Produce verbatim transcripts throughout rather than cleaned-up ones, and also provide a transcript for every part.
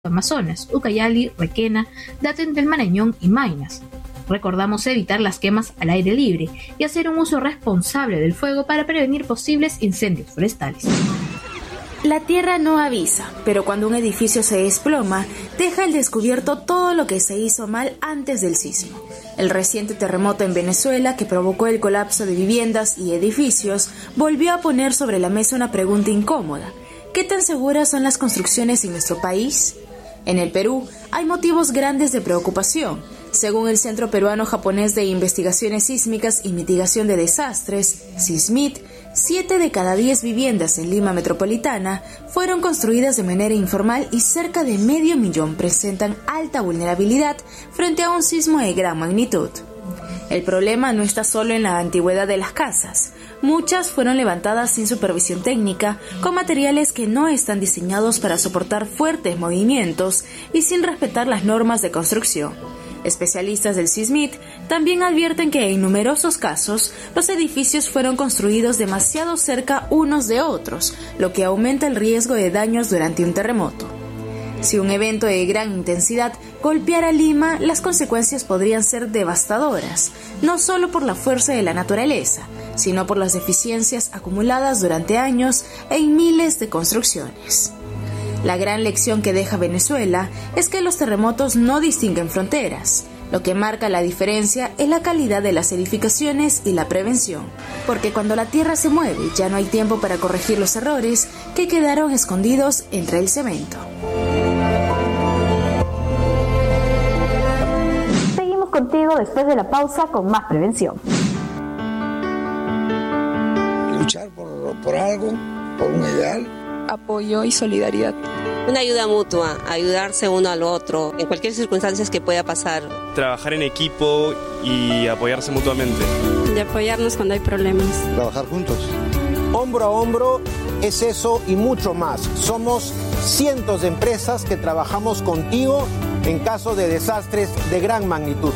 Amazonas, Ucayali, Requena, Daten del Marañón y Maynas. Recordamos evitar las quemas al aire libre y hacer un uso responsable del fuego para prevenir posibles incendios forestales. La tierra no avisa, pero cuando un edificio se desploma, deja al descubierto todo lo que se hizo mal antes del sismo. El reciente terremoto en Venezuela, que provocó el colapso de viviendas y edificios, volvió a poner sobre la mesa una pregunta incómoda. ¿Qué tan seguras son las construcciones en nuestro país? En el Perú hay motivos grandes de preocupación. Según el Centro Peruano-Japonés de Investigaciones Sísmicas y Mitigación de Desastres, SISMIT, siete de cada diez viviendas en Lima metropolitana fueron construidas de manera informal y cerca de medio millón presentan alta vulnerabilidad frente a un sismo de gran magnitud. El problema no está solo en la antigüedad de las casas. Muchas fueron levantadas sin supervisión técnica, con materiales que no están diseñados para soportar fuertes movimientos y sin respetar las normas de construcción. Especialistas del SISMIT también advierten que en numerosos casos los edificios fueron construidos demasiado cerca unos de otros, lo que aumenta el riesgo de daños durante un terremoto. Si un evento de gran intensidad golpeara Lima, las consecuencias podrían ser devastadoras, no solo por la fuerza de la naturaleza, sino por las deficiencias acumuladas durante años en miles de construcciones. La gran lección que deja Venezuela es que los terremotos no distinguen fronteras. Lo que marca la diferencia es la calidad de las edificaciones y la prevención, porque cuando la tierra se mueve ya no hay tiempo para corregir los errores que quedaron escondidos entre el cemento. Seguimos contigo después de la pausa con más prevención. Luchar por, por algo, por un ideal. Apoyo y solidaridad. Una ayuda mutua, ayudarse uno al otro, en cualquier circunstancia que pueda pasar. Trabajar en equipo y apoyarse mutuamente. Y apoyarnos cuando hay problemas. Trabajar juntos. Hombro a hombro es eso y mucho más. Somos cientos de empresas que trabajamos contigo en caso de desastres de gran magnitud.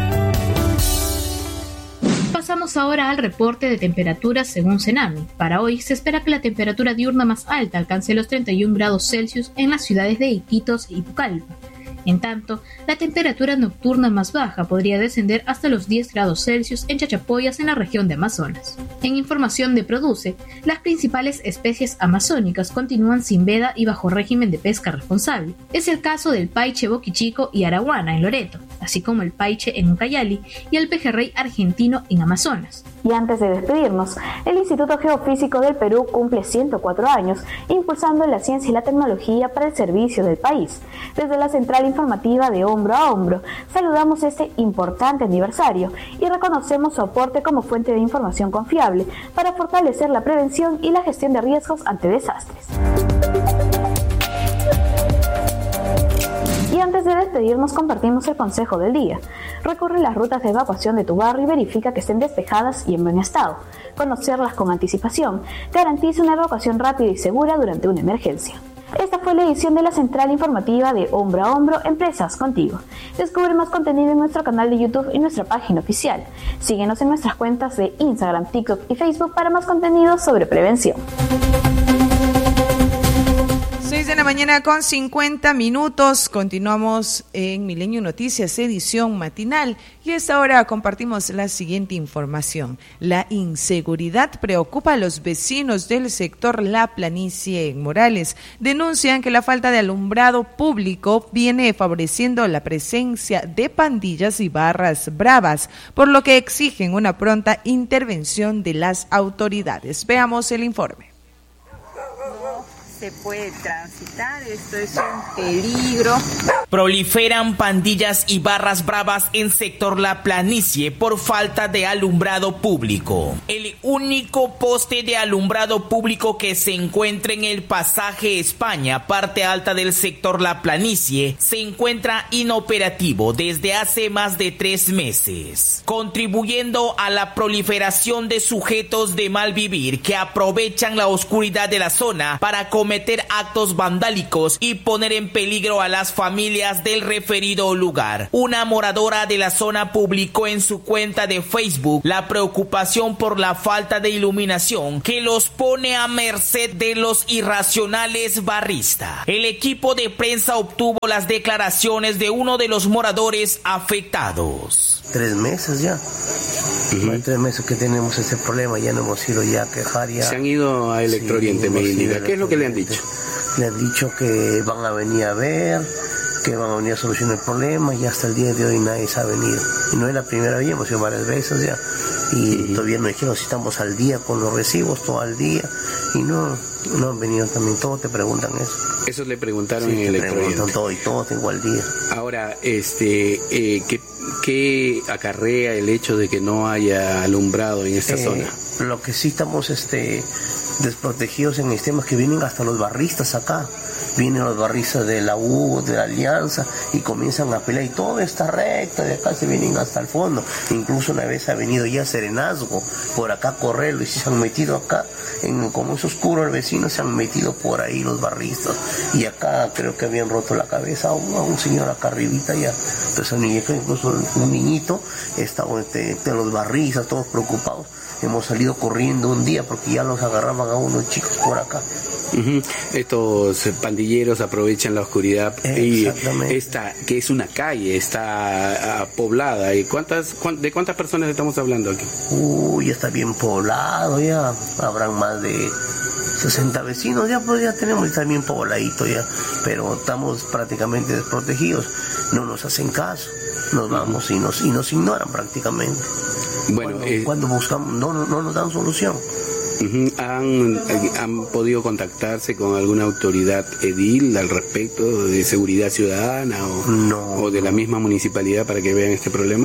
Pasamos ahora al reporte de temperaturas según Cenami. Para hoy se espera que la temperatura diurna más alta alcance los treinta y un grados Celsius en las ciudades de Iquitos y Pucallpa. En tanto, la temperatura nocturna más baja podría descender hasta los diez grados Celsius en Chachapoyas, en la región de Amazonas. En información de Produce, las principales especies amazónicas continúan sin veda y bajo régimen de pesca responsable. Es el caso del paiche boquichico y araguana en Loreto, así como el paiche en Ucayali y el pejerrey argentino en Amazonas. Y antes de despedirnos, el Instituto Geofísico del Perú cumple ciento cuatro años, impulsando la ciencia y la tecnología para el servicio del país. Desde la central informativa de Hombro a Hombro, saludamos este importante aniversario y reconocemos su aporte como fuente de información confiable para fortalecer la prevención y la gestión de riesgos ante desastres. Y antes de despedirnos, compartimos el consejo del día. Recorre las rutas de evacuación de tu barrio y verifica que estén despejadas y en buen estado. Conocerlas con anticipación garantiza una evacuación rápida y segura durante una emergencia. Esta fue la edición de la central informativa de Hombro a Hombro, Empresas Contigo. Descubre más contenido en nuestro canal de YouTube y nuestra página oficial. Síguenos en nuestras cuentas de Instagram, TikTok y Facebook para más contenido sobre prevención. seis de la mañana con cincuenta minutos. Continuamos en Milenio Noticias, edición matinal. Y a esta hora compartimos la siguiente información. La inseguridad preocupa a los vecinos del sector La Planicie en Morales. Denuncian que la falta de alumbrado público viene favoreciendo la presencia de pandillas y barras bravas, por lo que exigen una pronta intervención de las autoridades. Veamos el informe. Se puede transitar, esto es un peligro. Proliferan pandillas y barras bravas en sector La Planicie por falta de alumbrado público. El único poste de alumbrado público que se encuentra en el pasaje España, parte alta del sector La Planicie, se encuentra inoperativo desde hace más de tres meses, contribuyendo a la proliferación de sujetos de mal vivir que aprovechan la oscuridad de la zona para cometer cometer actos vandálicos y poner en peligro a las familias del referido lugar. Una moradora de la zona publicó en su cuenta de Facebook la preocupación por la falta de iluminación que los pone a merced de los irracionales barristas. El equipo de prensa obtuvo las declaraciones de uno de los moradores afectados. Tres meses ya. Uh-huh. Hay tres meses que tenemos ese problema, ya no hemos ido ya a quejar. Ya. Se han ido a Electrooriente, sí, Medina. ¿Qué es lo que le han dicho? Le han dicho que van a venir a ver, que van a venir a solucionar el problema, y hasta el día de hoy nadie se ha venido. Y no es la primera vez, hemos ido varias veces ya. Y uh-huh. todavía nos dijeron si estamos al día con los recibos, todo al día. Y no, no han venido también, todos te preguntan eso. Eso le preguntaron sí, en el Electrooriente. Todo y todo tengo al día. Ahora, este, eh, ¿qué, ¿qué acarrea el hecho de que no haya alumbrado en esta eh, zona? Lo que sí estamos este, desprotegidos en el tema es que vienen hasta los barristas acá. Vienen los barristas de la U, de la Alianza, y comienzan a pelear, y todo está recta, de acá se vienen hasta el fondo. Incluso una vez ha venido ya Serenazgo, por acá Correlo, y se han metido acá, en, como es oscuro el vecino, se han metido por ahí los barristas, y acá creo que habían roto la cabeza a un, a un señor acá arribita ya. Entonces incluso un niñito estaba de, de los barristas, todos preocupados. Hemos salido corriendo un día porque ya los agarraban a unos chicos por acá. Uh-huh. Estos pandilleros aprovechan la oscuridad y esta que es una calle, está uh, poblada. ¿Y cuántas cuán, de cuántas personas estamos hablando aquí? Uy, ya está bien poblado, ya habrán más de sesenta vecinos, ya pues ya tenemos, está bien pobladito ya, pero estamos prácticamente desprotegidos, no nos hacen caso, nos vamos y nos y nos ignoran prácticamente. Bueno, cuando, eh, cuando buscamos no, no, no nos dan solución. Uh-huh. ¿Han, ¿Han podido contactarse con alguna autoridad edil al respecto de seguridad ciudadana o, no, o de la misma municipalidad para que vean este problema?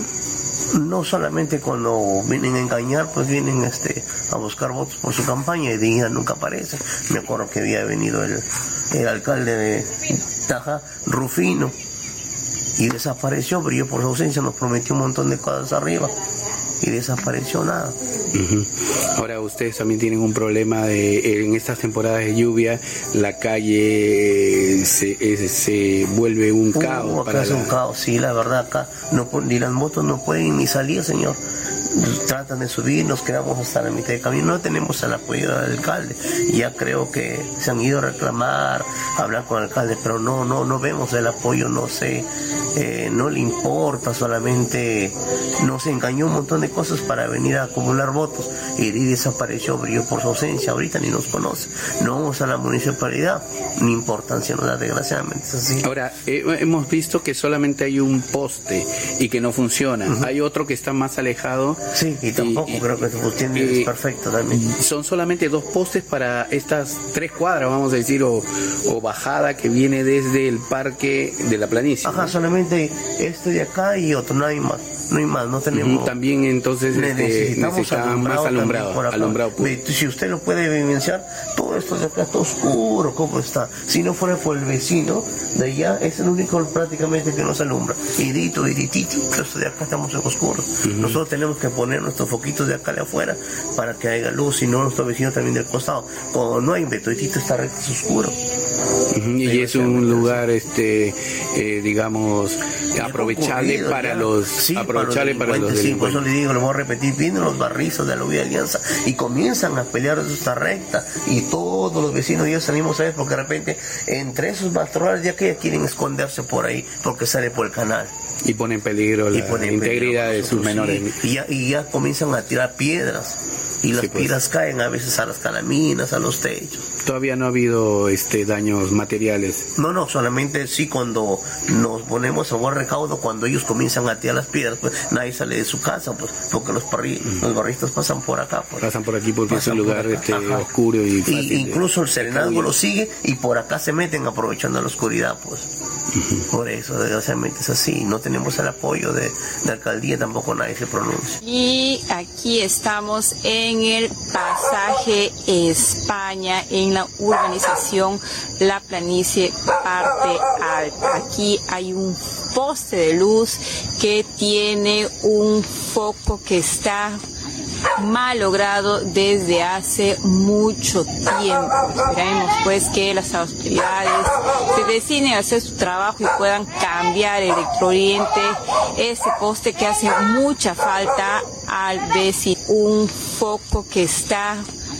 No solamente cuando vienen a engañar, pues vienen este a buscar votos por su campaña y de día nunca aparecen. Me acuerdo que había venido el, el alcalde de Taja, Rufino, y desapareció, pero yo por su ausencia nos prometió un montón de cosas arriba y desapareció nada. Uh-huh. Ahora ustedes también tienen un problema de en estas temporadas de lluvia la calle se, es, se vuelve un uh, caos. Acá para es la... un caos, sí, la verdad acá no, ni las motos no pueden ni salir, señor. Tratan de subir, nos quedamos hasta la mitad del camino, no tenemos el apoyo del alcalde. Ya creo que se han ido a reclamar, a hablar con el alcalde, pero no, no, no vemos el apoyo, no sé, eh, no le importa, solamente nos engañó un montón de cosas para venir a acumular votos y desapareció, brilló por su ausencia, ahorita ni nos conoce. No vamos a la municipalidad, ni importancia nos da, desgraciadamente, es así. Ahora, eh, hemos visto que solamente hay un poste y que no funciona, uh-huh. Hay otro que está más alejado. Sí, y tampoco y, creo que su cuestión eh, es perfecto también. Son solamente dos postes para estas tres cuadras, vamos a decir, o, o bajada que viene desde el parque de la planicie. Ajá, ¿no? Solamente este de acá y otro, no hay más. No hay más, no tenemos. También entonces necesitamos este, alumbrado más alumbrado. alumbrado si usted lo puede vivenciar, todo esto de acá está oscuro, ¿cómo está? Si no fuera por el vecino de allá, es el único prácticamente que nos alumbra. Y dito, y ditito, esto de acá estamos en oscuro. Uh-huh. Nosotros tenemos que poner nuestros foquitos de acá de afuera para que haya luz, y no nuestro vecino también del costado. Como no hay vetoditito, está recto, es oscuro. Uh-huh. Y es un lugar, este, eh, digamos, aprovechable para ya. los sí, aprovechable para los, para los sí, por eso le digo, le voy a repetir, vienen los barrizos de la U de Alianza y comienzan a pelear esta recta, y todos los vecinos ya salimos a ver, porque de repente entre esos matorrales ya que ya quieren esconderse por ahí porque sale por el canal y pone en peligro la integridad de sus menores, sí, y, ya, y ya comienzan a tirar piedras y las sí, pues. piedras caen a veces a las calaminas, a los techos. Todavía no ha habido este daños materiales. No, no, solamente sí cuando nos ponemos a buen recaudo, cuando ellos comienzan a tirar las piedras, pues nadie sale de su casa, pues porque los parri mm. los barristas pasan por acá. Pues. Pasan por aquí porque pasan es un lugar este, oscuro y fácil. Y incluso el serenazgo lo sigue y por acá se meten aprovechando la oscuridad, pues. Uh-huh. Por eso, desgraciadamente es así. No tenemos el apoyo de la alcaldía, tampoco nadie se pronuncia. Y aquí estamos en el pasaje España, en la urbanización La Planicie, parte alta. Aquí hay un poste de luz que tiene un foco que está malogrado desde hace mucho tiempo. Esperemos pues que las autoridades se deciden a hacer su trabajo y puedan cambiar Electrooriente, ese poste que hace mucha falta al vecino, un foco que está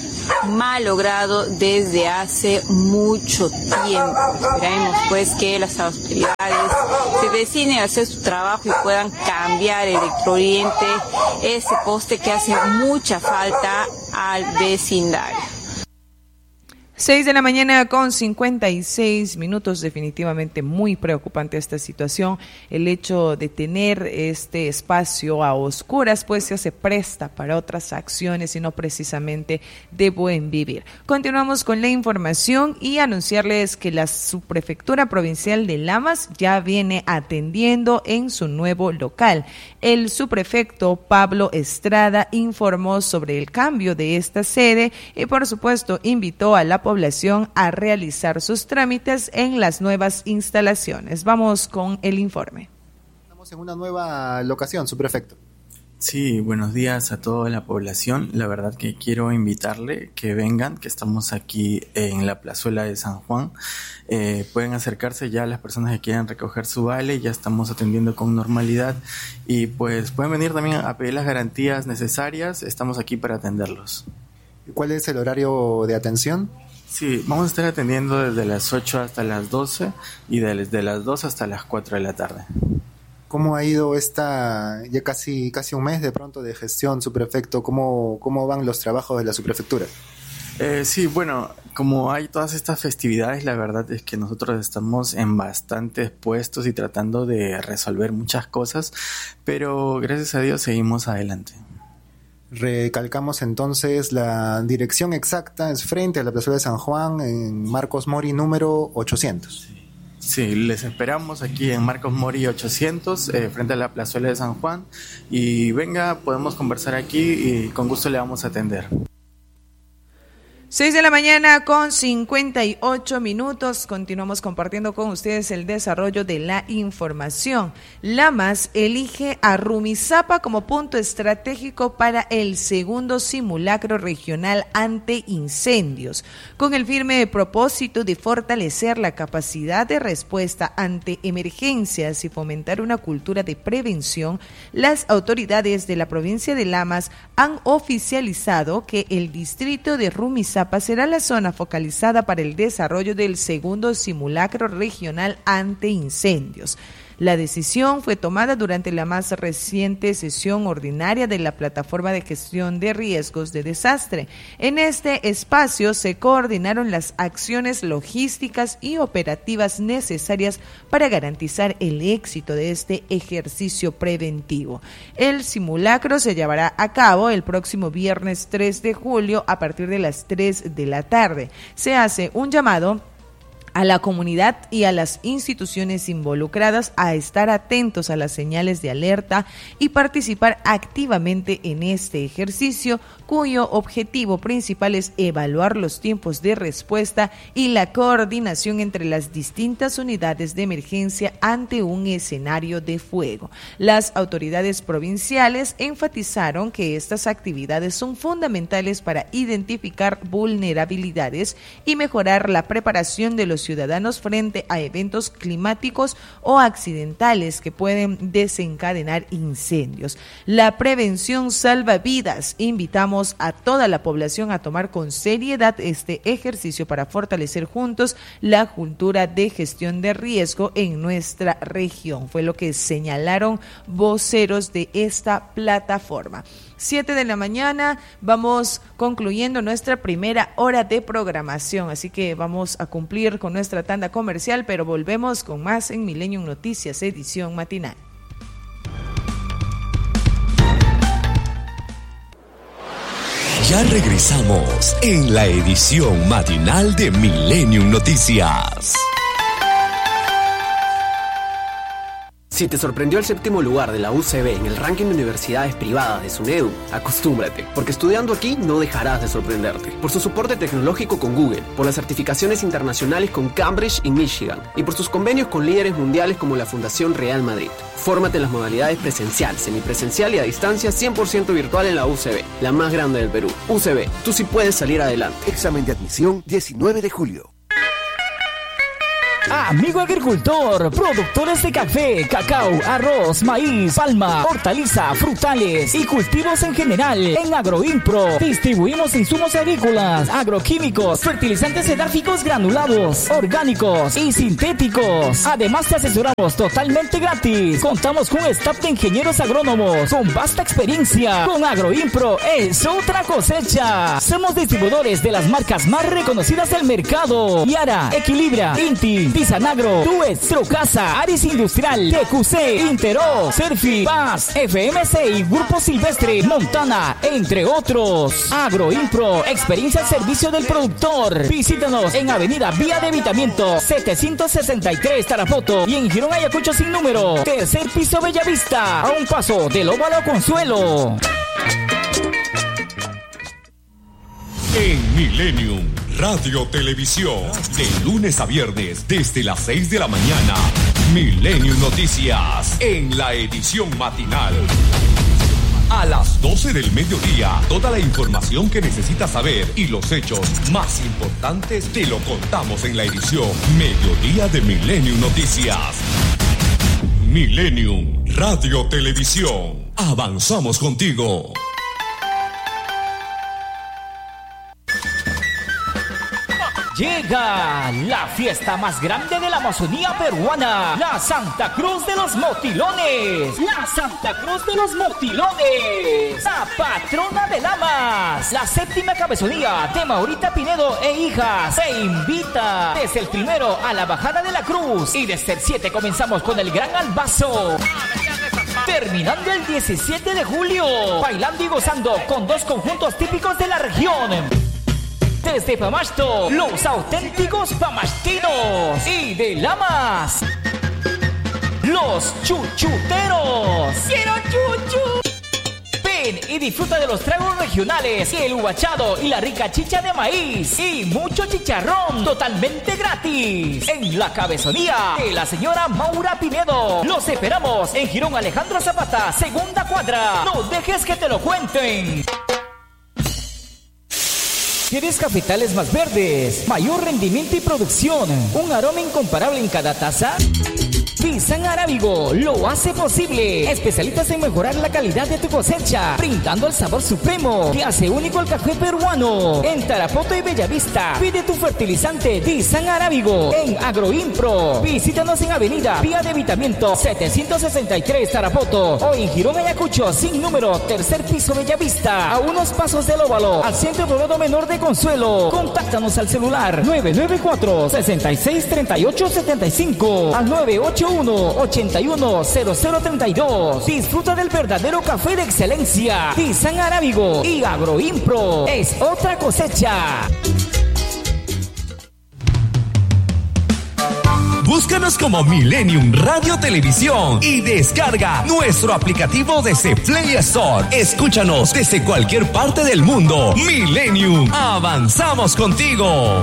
malogrado desde hace mucho tiempo. Esperemos pues que las autoridades se deciden a hacer su trabajo y puedan cambiar Electrooriente, ese poste que hace mucha falta al vecindario. Seis de la mañana con cincuenta y seis minutos, definitivamente muy preocupante esta situación. El hecho de tener este espacio a oscuras pues se presta para otras acciones y no precisamente de buen vivir. Continuamos con la información y anunciarles que la Subprefectura Provincial de Lamas ya viene atendiendo en su nuevo local. El subprefecto Pablo Estrada informó sobre el cambio de esta sede y por supuesto invitó a la población a realizar sus trámites en las nuevas instalaciones. Vamos con el informe. Estamos en una nueva locación, subprefecto. Sí, buenos días a toda la población. La verdad que quiero invitarle que vengan, que estamos aquí en la plazuela de San Juan. Eh, pueden acercarse ya las personas que quieran recoger su vale, ya estamos atendiendo con normalidad y pues pueden venir también a pedir las garantías necesarias, estamos aquí para atenderlos. ¿Cuál es el horario de atención? Sí, vamos a estar atendiendo desde las ocho hasta las doce y desde las doce hasta las cuatro de la tarde. ¿Cómo ha ido esta, ya casi casi un mes de pronto de gestión, subprefecto? ¿Cómo, cómo van los trabajos de la subprefectura? Eh, sí, bueno, como hay todas estas festividades, la verdad es que nosotros estamos en bastantes puestos y tratando de resolver muchas cosas, pero gracias a Dios seguimos adelante. Recalcamos entonces la dirección exacta, es frente a la plazuela de San Juan, en Marcos Mori número ochocientos. Sí. Sí, les esperamos aquí en Marcos Mori ochocientos, eh, frente a la plazuela de San Juan. Y venga, podemos conversar aquí y con gusto le vamos a atender. Seis de la mañana con cincuenta y ocho minutos. Continuamos compartiendo con ustedes el desarrollo de la información. Lamas elige a Rumizápa como punto estratégico para el segundo simulacro regional ante incendios, con el firme propósito de fortalecer la capacidad de respuesta ante emergencias y fomentar una cultura de prevención. Las autoridades de la provincia de Lamas han oficializado que el distrito de Rumizápa será la zona focalizada para el desarrollo del segundo simulacro regional ante incendios. La decisión fue tomada durante la más reciente sesión ordinaria de la Plataforma de Gestión de Riesgos de Desastre. En este espacio se coordinaron las acciones logísticas y operativas necesarias para garantizar el éxito de este ejercicio preventivo. El simulacro se llevará a cabo el próximo viernes tres de julio a partir de las tres de la tarde. Se hace un llamado a la comunidad y a las instituciones involucradas a estar atentos a las señales de alerta y participar activamente en este ejercicio, cuyo objetivo principal es evaluar los tiempos de respuesta y la coordinación entre las distintas unidades de emergencia ante un escenario de fuego. Las autoridades provinciales enfatizaron que estas actividades son fundamentales para identificar vulnerabilidades y mejorar la preparación de los ciudadanos frente a eventos climáticos o accidentales que pueden desencadenar incendios. La prevención salva vidas. Invitamos a toda la población a tomar con seriedad este ejercicio para fortalecer juntos la cultura de gestión de riesgo en nuestra región. Fue lo que señalaron voceros de esta plataforma. Siete de la mañana, vamos concluyendo nuestra primera hora de programación, así que vamos a cumplir con nuestra tanda comercial, pero volvemos con más en Millennium Noticias, edición matinal. Ya regresamos en la edición matinal de Millennium Noticias. Si te sorprendió el séptimo lugar de la U C B en el ranking de universidades privadas de SUNEDU, acostúmbrate, porque estudiando aquí no dejarás de sorprenderte. Por su soporte tecnológico con Google, por las certificaciones internacionales con Cambridge y Michigan, y por sus convenios con líderes mundiales como la Fundación Real Madrid. Fórmate en las modalidades presencial, semipresencial y a distancia cien por ciento virtual en la U C B, la más grande del Perú. U C B, tú sí puedes salir adelante. Examen de admisión diecinueve de julio. Amigo agricultor, productores de café, cacao, arroz, maíz, palma, hortaliza, frutales y cultivos en general. En Agroimpro distribuimos insumos agrícolas, agroquímicos, fertilizantes edárficos granulados, orgánicos y sintéticos. Además te asesoramos totalmente gratis. Contamos con un staff de ingenieros agrónomos con vasta experiencia. Con Agroimpro es otra cosecha. Somos distribuidores de las marcas más reconocidas del mercado: Yara, Equilibra, Inti, Tisanagro, Tues, Trocasa, Aris Industrial, T Q C, Intero, Serfi, Paz, F M C y Grupo Silvestre, Montana, entre otros. Agroimpro, experiencia al servicio del productor. Visítanos en Avenida Vía de Evitamiento setecientos sesenta y tres Tarapoto y en Girón Ayacucho sin número, tercer piso Bellavista, a un paso del Óvalo Consuelo. En Millennium Radio Televisión, de lunes a viernes desde las seis de la mañana, Millennium Noticias en la edición matinal. A las doce del mediodía, toda la información que necesitas saber y los hechos más importantes te lo contamos en la edición Mediodía de Millennium Noticias. Millennium Radio Televisión. Avanzamos contigo. Llega la fiesta más grande de la Amazonía peruana, la Santa Cruz de los Motilones. La Santa Cruz de los Motilones, la patrona de Lamas. La séptima cabezonía de Maurita Pinedo e hijas se invita desde el primero a la bajada de la cruz y desde el siete comenzamos con el gran albazo. Terminando el diecisiete de julio, bailando y gozando con dos conjuntos típicos de la región. Desde Pamasto, los auténticos pamastinos. Y de Lamas, los chuchuteros. ¡Quiero chuchu! Ven y disfruta de los tragos regionales, y el uvachado y la rica chicha de maíz. Y mucho chicharrón totalmente gratis. En la cabezonía de la señora Maura Pinedo. Los esperamos en Girón Alejandro Zapata, segunda cuadra. No dejes que te lo cuenten. ¿Quieres cafetales más verdes, mayor rendimiento y producción, un aroma incomparable en cada taza? Pisan Arábigo lo hace posible. Especialistas en mejorar la calidad de tu cosecha, brindando el sabor supremo que hace único el café peruano. En Tarapoto y Bellavista, pide tu fertilizante Pisan Arábigo en Agroimpro. Visítanos en Avenida Vía de Evitamiento setecientos sesenta y tres Tarapoto o en Girón Ayacucho sin número, tercer piso Bellavista, a unos pasos del Óvalo, al Centro Poblado Menor de Consuelo. Contáctanos al celular nueve nueve cuatro, seis seis tres ocho siete cinco al nueve ocho uno, ocho uno cero cero tres dos. Disfruta del verdadero café de excelencia. Pisan Arábigo y Agroimpro es otra cosecha. Búscanos como Millennium Radio Televisión y descarga nuestro aplicativo desde Play Store. Escúchanos desde cualquier parte del mundo. Millennium, avanzamos contigo.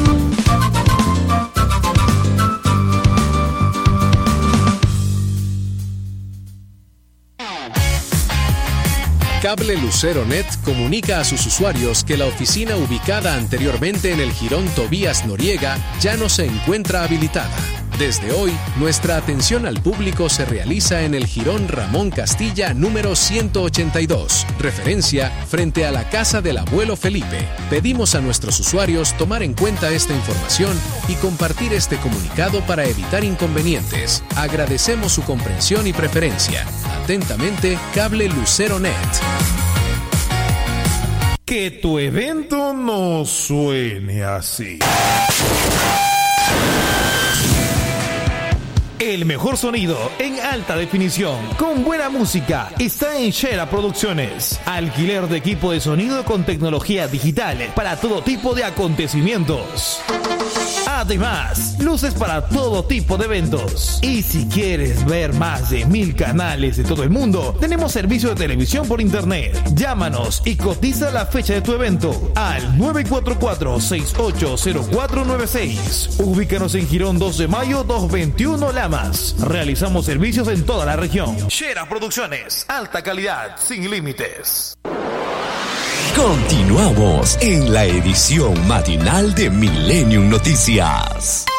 Cable Lucero Net comunica a sus usuarios que la oficina ubicada anteriormente en el Jirón Tobías Noriega ya no se encuentra habilitada. Desde hoy, nuestra atención al público se realiza en el Jirón Ramón Castilla número ciento ochenta y dos, referencia frente a la casa del abuelo Felipe. Pedimos a nuestros usuarios tomar en cuenta esta información y compartir este comunicado para evitar inconvenientes. Agradecemos su comprensión y preferencia. Atentamente, Cable Lucero Net. Que tu evento no suene así. El mejor sonido en alta definición, con buena música, está en Shera Producciones. Alquiler de equipo de sonido con tecnología digital para todo tipo de acontecimientos. Además, luces para todo tipo de eventos. Y si quieres ver más de mil canales de todo el mundo, tenemos servicio de televisión por internet. Llámanos y cotiza la fecha de tu evento al nueve cuatro cuatro, seis ocho cero cuatro nueve seis. Ubícanos en Girón dos de mayo doscientos veintiuno Lamas. Realizamos servicios en toda la región. Shera Producciones, alta calidad, sin límites. Continuamos en la edición matinal de Millennium Noticias.